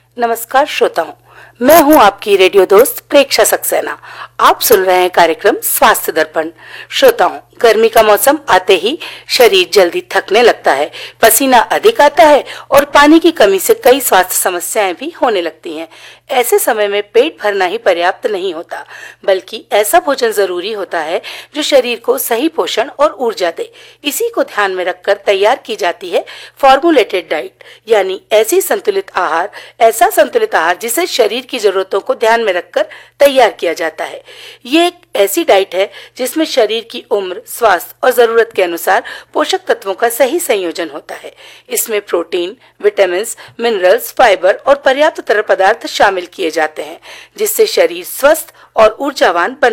नमस्कार श्रोताओं, मैं हूं आपकी रेडियो दोस्त प्रेक्षा सक्सेना। आप सुन रहे हैं कार्यक्रम स्वास्थ्य दर्पण। श्रोताओं, गर्मी का मौसम आते ही शरीर जल्दी थकने लगता है, पसीना अधिक आता है और पानी की कमी से कई स्वास्थ्य समस्याएं भी होने लगती हैं। ऐसे समय में पेट भरना ही पर्याप्त नहीं होता, बल्कि ऐसा भोजन जरूरी होता है जो शरीर को सही पोषण और ऊर्जा दे। इसी को ध्यान में रखकर तैयार की जाती है फॉर्मुलेटेड डाइट, यानी ऐसा संतुलित आहार जिसे शरीर की जरूरतों को ध्यान में रखकर तैयार किया जाता है। ये एक ऐसी डाइट है जिसमें शरीर की उम्र, स्वास्थ्य और जरूरत के अनुसार पोषक तत्वों का सही संयोजन होता है। इसमें प्रोटीन, विटामिन, मिनरल्स, फाइबर और पर्याप्त तरल पदार्थ शामिल किए जाते हैं, जिससे शरीर स्वस्थ और ऊर्जावान बना